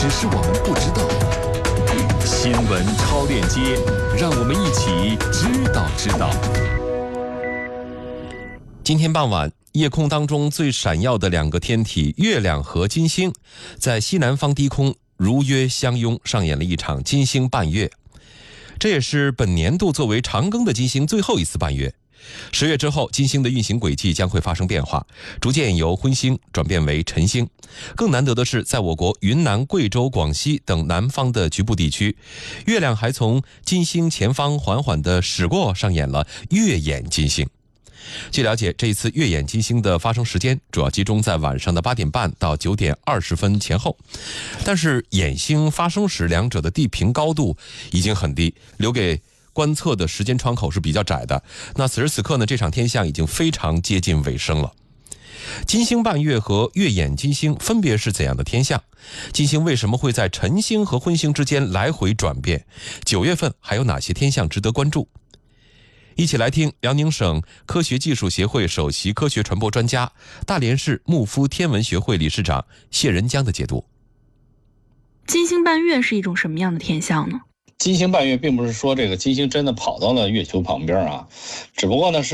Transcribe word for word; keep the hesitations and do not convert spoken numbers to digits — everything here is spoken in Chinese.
只是我们不知道。新闻超链接，让我们一起知道知道。今天傍晚，夜空当中最闪耀的两个天体月亮和金星，在西南方低空如约相拥，上演了一场金星伴月。这也是本年度作为长庚的金星最后一次伴月。十月之后，金星的运行轨迹将会发生变化，逐渐由昏星转变为晨星。更难得的是，在我国云南、贵州、广西等南方的局部地区，月亮还从金星前方缓缓地驶过，上演了月掩金星。据了解，这一次月掩金星的发生时间主要集中在晚上的八点半到九点二十分前后，但是掩星发生时两者的地平高度已经很低，留给观测的时间窗口是比较窄的。那此时此刻呢，这场天象已经非常接近尾声了。金星伴月和月掩金星分别是怎样的天象？金星为什么会在晨星和昏星之间来回转变？九月份还有哪些天象值得关注？一起来听辽宁省科学技术协会首席科学传播专家、大连市牧夫天文学会理事长谢仁江的解读。 金星伴月是一种什么样的天象呢？ 金星伴月并不是说这个金星真的跑到了月球旁边啊，只不过呢是